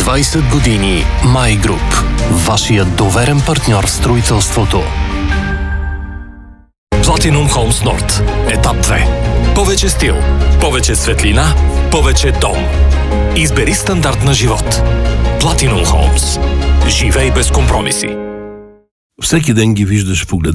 20 години My Group. Вашият доверен партньор в строителството. Platinum Homes Nord. Етап 2. Повече стил, повече светлина, повече дом. Избери стандарт на живот. Platinum Homes. Живей без компромиси. Всеки ден ги виждаш в